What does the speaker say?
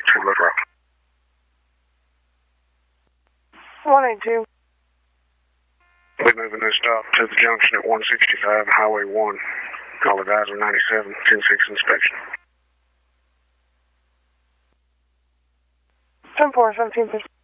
2 left route. 182. We're moving this stop to the junction at 165 and Highway 1. All advisor 97, 10-6 inspection. 10-4, 17-50.